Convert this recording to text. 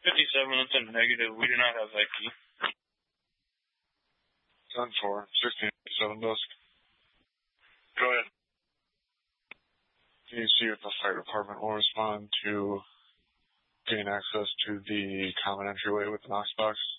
57 minutes in negative. We do not have that key. 10-4, 1687 dusk. Go ahead. Can you see if the fire department will respond to gain access to the common entryway with the Knox box?